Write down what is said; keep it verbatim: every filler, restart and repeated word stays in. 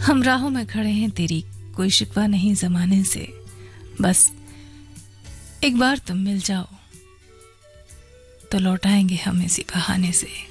हम राहों में खड़े हैं तेरी, कोई शिकवा नहीं जमाने से, बस एक बार तुम मिल जाओ तो लौटाएंगे हम इसी बहाने से।